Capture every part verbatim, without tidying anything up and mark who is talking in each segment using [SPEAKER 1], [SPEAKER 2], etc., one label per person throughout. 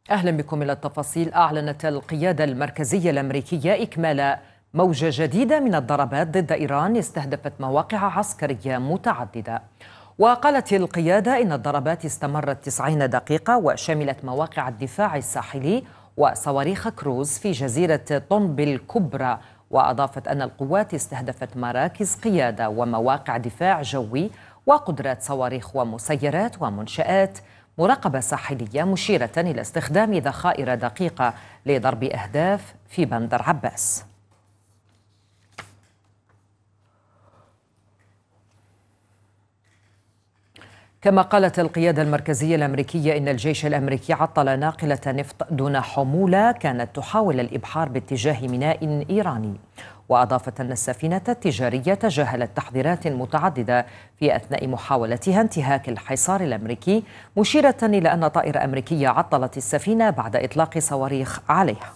[SPEAKER 1] أهلا بكم إلى التفاصيل. أعلنت القيادة المركزية الأمريكية إكمال موجة جديدة من الضربات ضد إيران استهدفت مواقع عسكرية متعددة. وقالت القيادة إن الضربات استمرت تسعين دقيقة وشملت مواقع الدفاع الساحلي وصواريخ كروز في جزيرة طنب الكبرى. وأضافت أن القوات استهدفت مراكز قيادة ومواقع دفاع جوي وقدرات صواريخ ومسيرات ومنشآت مراقبة ساحلية، مشيرة إلى استخدام ذخائر دقيقة لضرب أهداف في بندر عباس. كما قالت القيادة المركزية الأمريكية إن الجيش الأمريكي عطل ناقلة نفط دون حمولة كانت تحاول الإبحار باتجاه ميناء إيراني. وأضافت أن السفينة التجارية تجاهلت تحذيرات متعددة في أثناء محاولتها انتهاك الحصار الأمريكي، مشيرة إلى أن طائرة أمريكية عطلت السفينة بعد إطلاق صواريخ عليها.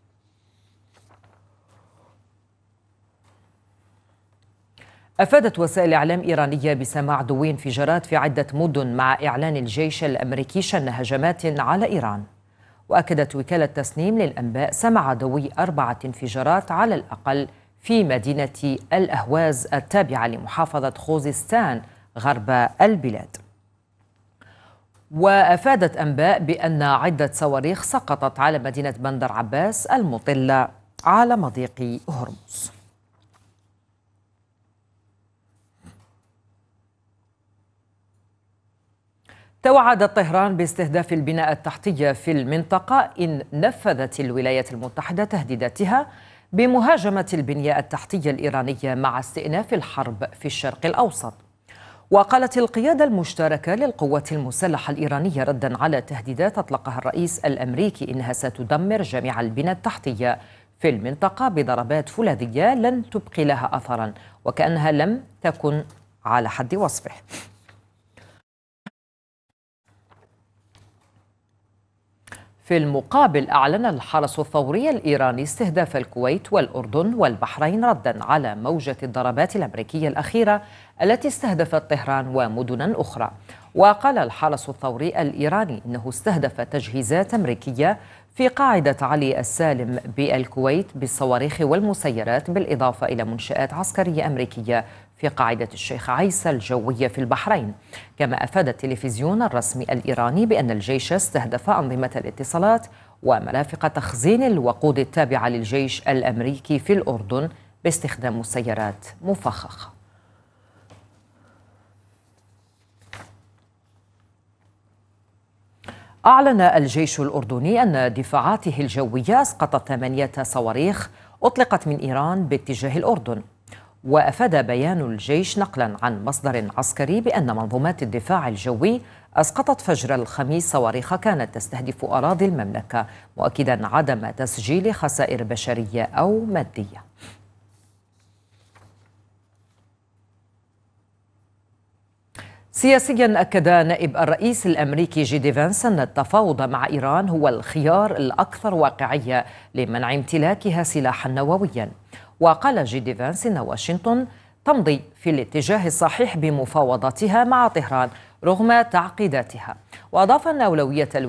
[SPEAKER 1] أفادت وسائل إعلام إيرانية بسماع دوي انفجارات في عدة مدن مع إعلان الجيش الأمريكي شن هجمات على إيران. وأكدت وكالة تسنيم للأنباء سمع دوي أربعة انفجارات على الأقل في مدينة الأهواز التابعة لمحافظة خوزستان غرب البلاد. وأفادت أنباء بأن عدة صواريخ سقطت على مدينة بندر عباس المطلة على مضيق هرمز. توعدت طهران باستهداف البناء التحتي في المنطقة إن نفذت الولايات المتحدة تهديداتها بمهاجمة البنية التحتية الإيرانية مع استئناف الحرب في الشرق الأوسط. وقالت القيادة المشتركة للقوات المسلحة الإيرانية رداً على تهديدات أطلقها الرئيس الأمريكي إنها ستدمر جميع البنى التحتية في المنطقة بضربات فولاذية لن تبقي لها أثراً وكأنها لم تكن على حد وصفه. في المقابل أعلن الحرس الثوري الإيراني استهداف الكويت والأردن والبحرين رداً على موجة الضربات الأمريكية الأخيرة التي استهدفت طهران ومدنا أخرى. وقال الحرس الثوري الإيراني إنه استهدف تجهيزات أمريكية في قاعدة علي السالم بالكويت بالصواريخ والمسيرات، بالإضافة إلى منشآت عسكرية أمريكية في قاعدة الشيخ عيسى الجوية في البحرين. كما أفاد التلفزيون الرسمي الإيراني بأن الجيش استهدف أنظمة الاتصالات ومرافق تخزين الوقود التابعة للجيش الأمريكي في الأردن باستخدام مسيرات مفخخة. أعلن الجيش الأردني أن دفاعاته الجوية أسقطت ثمانية صواريخ أطلقت من إيران باتجاه الأردن. وأفاد بيان الجيش نقلا عن مصدر عسكري بأن منظومات الدفاع الجوي أسقطت فجر الخميس صواريخ كانت تستهدف أراضي المملكة، مؤكدا عدم تسجيل خسائر بشرية أو مادية. سياسيا أكد نائب الرئيس الأمريكي جي دي فانس أن التفاوض مع إيران هو الخيار الأكثر واقعية لمنع امتلاكها سلاحا نوويا. وقال جي دي فانس إن واشنطن تمضي في الاتجاه الصحيح بمفاوضاتها مع طهران رغم تعقيداتها. وأضاف أن أولوية